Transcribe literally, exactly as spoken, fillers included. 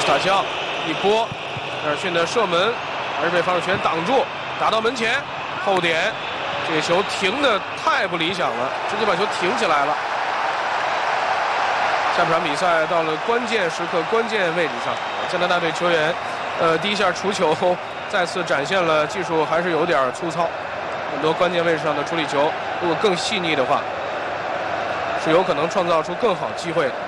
斯塔肖一波，威尔逊的射门还是被防守权挡住，打到门前后点，这个球停的太不理想了，直接把球停起来了。下半场比赛到了关键时刻、关键位置上，加拿大队球员，呃，第一下除球再次展现了技术还是有点粗糙，很多关键位置上的处理球，如果更细腻的话，是有可能创造出更好机会的。